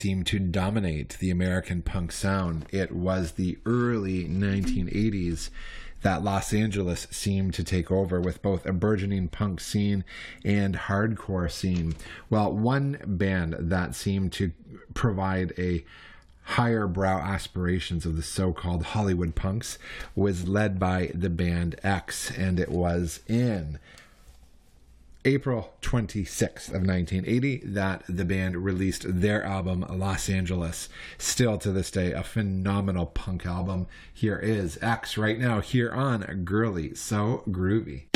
seemed to dominate the American punk sound. It was the early 1980s that Los Angeles seemed to take over with both a burgeoning punk scene and hardcore scene. Well, one band that seemed to provide a higher brow aspirations of the so-called Hollywood punks was led by the band X, and it was in April 26th of 1980 that the band released their album Los Angeles. Still to this day a phenomenal punk album. Here is X right now here on Girly So Groovy.